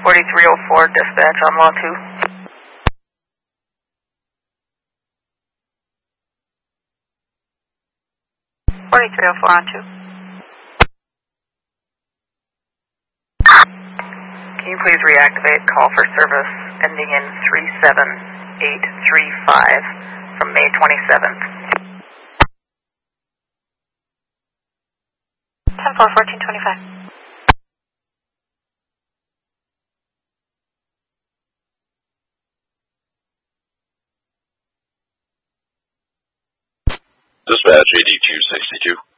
4304, dispatch on law 2. 4304 on 2. Can you please reactivate call for service ending in 37835 from May 27th? 10-4-1425. Dispatch 8262.